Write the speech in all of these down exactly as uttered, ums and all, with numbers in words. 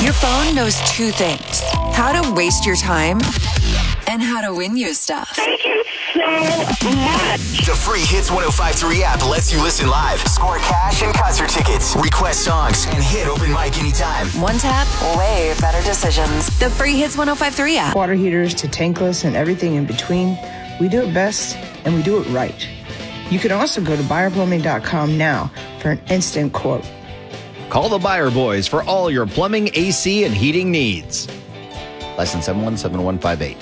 Your phone knows two things: how to waste your time and how to win you stuff. Thank you so much. The free Hits one oh five point three app lets you listen live, score cash and concert tickets, request songs, and hit open mic anytime. One tap, way better decisions. The free Hits one oh five point three app. Water heaters to tankless and everything in between. We do it best, and we do it right. You can also go to buyer plumbing dot com now for an instant quote. Call the Buyer Boys for all your plumbing, A C, and heating needs. License seven one seven one five eight.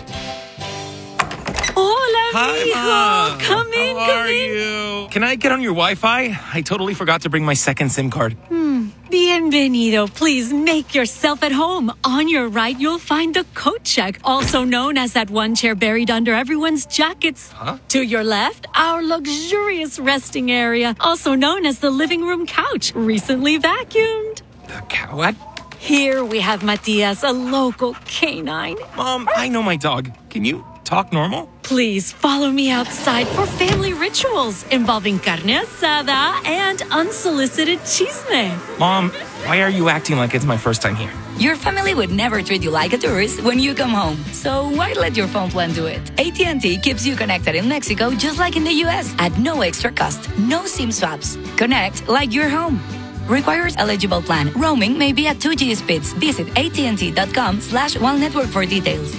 Hola, Hi, mijo. Mom. Come in, How come are in. you? Can I get on your Wi-Fi? I totally forgot to bring my second SIM card. Hmm. Bienvenido. Please make yourself at home. On your right, you'll find the coat check, also known as that one chair buried under everyone's jackets. Huh? To your left, our luxurious resting area, also known as the living room couch, recently vacuumed. The cow? What? Here we have Matias, a local canine. Mom, I know my dog. Can you talk normal? Please follow me outside for family rituals involving carne asada and unsolicited chisme. Mom, why are you acting like it's my first time here? Your family would never treat you like a tourist when you come home. So why let your phone plan do it? A T and T keeps you connected in Mexico just like in the U S at no extra cost. No SIM swaps. Connect like you're home. Requires eligible plan. Roaming may be at two G speeds. Visit A T and T dot com slash one network for details.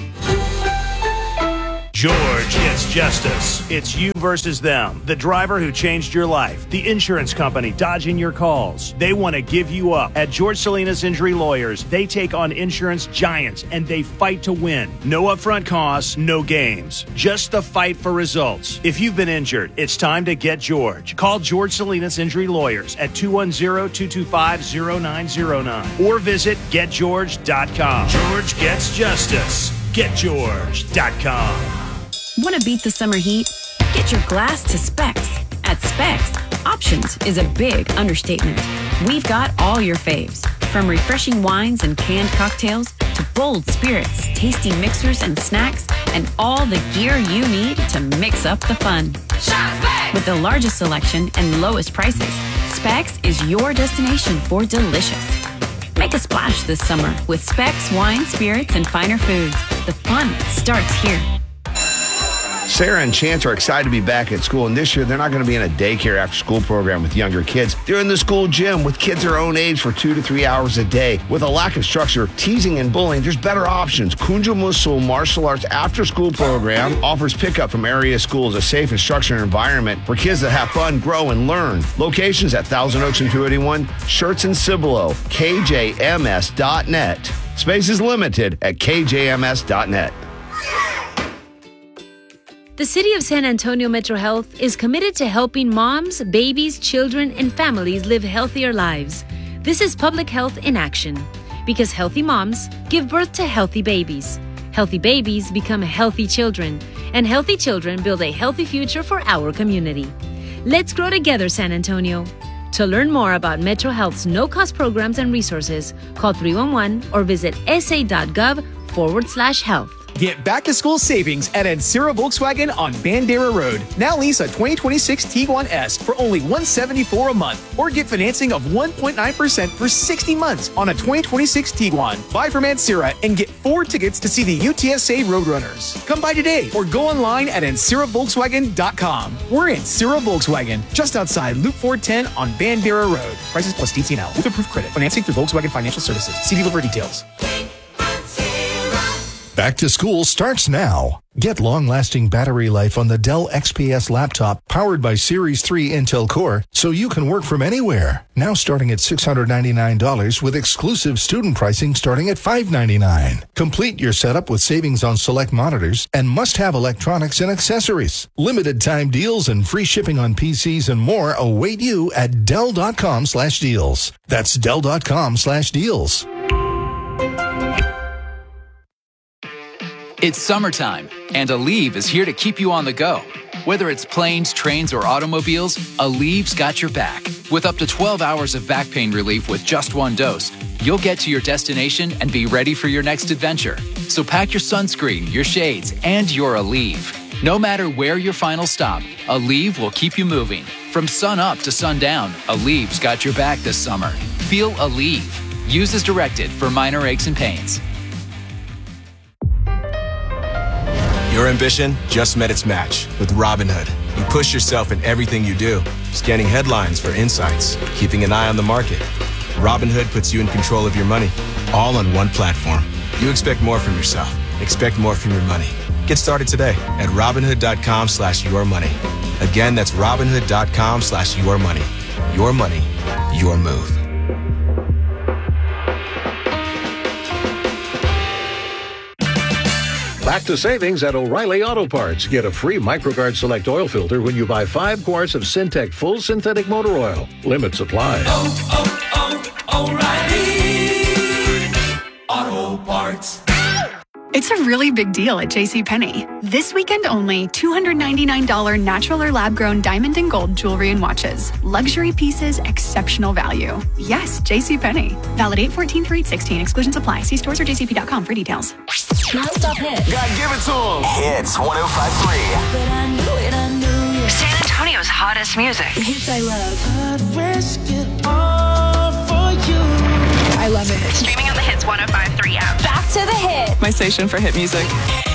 George gets justice. It's you versus them. The driver who changed your life. The insurance company dodging your calls. They want to give you up. At George Salinas Injury Lawyers, they take on insurance giants and they fight to win. No upfront costs, no games. Just the fight for results. If you've been injured, it's time to get George. Call George Salinas Injury Lawyers at two one zero, two two five, zero nine zero nine or visit get george dot com. George gets justice. get george dot com. Want to beat the summer heat? Get your glass to Specs. At Specs, options is a big understatement. We've got all your faves, from refreshing wines and canned cocktails to bold spirits, tasty mixers and snacks, and all the gear you need to mix up the fun. Shop Specs! With the largest selection and lowest prices, Specs is your destination for delicious. Make a splash this summer with Specs wine, spirits, and finer foods. The fun starts here. Sarah and Chance are excited to be back at school, and this year they're not going to be in a daycare after-school program with younger kids. They're in the school gym with kids their own age for two to three hours a day. With a lack of structure, teasing, and bullying, there's better options. Kunja Musul Martial Arts after-school program offers pickup from area schools, a safe and structured environment for kids that have fun, grow, and learn. Locations at Thousand Oaks and two eighty-one, Shirts and Cibolo, K J M S dot net. Space is limited at K J M S dot net. The City of San Antonio Metro Health is committed to helping moms, babies, children, and families live healthier lives. This is public health in action, because healthy moms give birth to healthy babies. Healthy babies become healthy children, and healthy children build a healthy future for our community. Let's grow together, San Antonio. To learn more about Metro Health's no-cost programs and resources, call three one one or visit sa.gov forward slash health. Get back-to-school savings at Ancira Volkswagen on Bandera Road. Now lease a twenty twenty-six Tiguan S for only one hundred seventy-four dollars a month, or get financing of one point nine percent for sixty months on a twenty twenty-six Tiguan. Buy from Ancira and get four tickets to see the U T S A Roadrunners. Come by today or go online at Ancira Volkswagen dot com. We're Ancira Volkswagen, just outside Loop four ten on Bandera Road. Prices plus D T N L with approved credit. Financing through Volkswagen Financial Services. See dealer for details. Back to school starts now. Get long-lasting battery life on the Dell X P S laptop powered by Series three Intel Core so you can work from anywhere. Now starting at six hundred ninety-nine dollars with exclusive student pricing starting at five hundred ninety-nine dollars. Complete your setup with savings on select monitors and must-have electronics and accessories. Limited time deals and free shipping on P Cs and more await you at Dell.com slash deals. That's Dell.com slash deals. It's summertime, and Aleve is here to keep you on the go. Whether it's planes, trains, or automobiles, Aleve's got your back. With up to twelve hours of back pain relief with just one dose, you'll get to your destination and be ready for your next adventure. So pack your sunscreen, your shades, and your Aleve. No matter where your final stop, Aleve will keep you moving. From sun up to sundown, Aleve's got your back this summer. Feel Aleve. Use as directed for minor aches and pains. Your ambition just met its match with Robinhood. You push yourself in everything you do, scanning headlines for insights, keeping an eye on the market. Robinhood puts you in control of your money, all on one platform. You expect more from yourself. Expect more from your money. Get started today at Robinhood.com slash your money. Again, that's Robinhood.com slash your money. Your money, your move. Back to savings at O'Reilly Auto Parts. Get a free MicroGuard Select oil filter when you buy five quarts of Syntec Full Synthetic Motor Oil. Limit supply. Oh, oh, oh, O'Reilly Auto Parts. It's a really big deal at JCPenney. This weekend only, two hundred ninety-nine dollars natural or lab-grown diamond and gold jewelry and watches. Luxury pieces, exceptional value. Yes, JCPenney. Valid eight fourteen through eight sixteen. Exclusions apply. See stores or j c p dot com for details. Non-stop hits. God, give it to them. Hits one oh five point three. But I knew it, I knew it. San Antonio's hottest music. The hits I love. I'd risk it all for you. I love it. Streaming on the Hits one oh five point three app. Back to the hit. My station for hit music.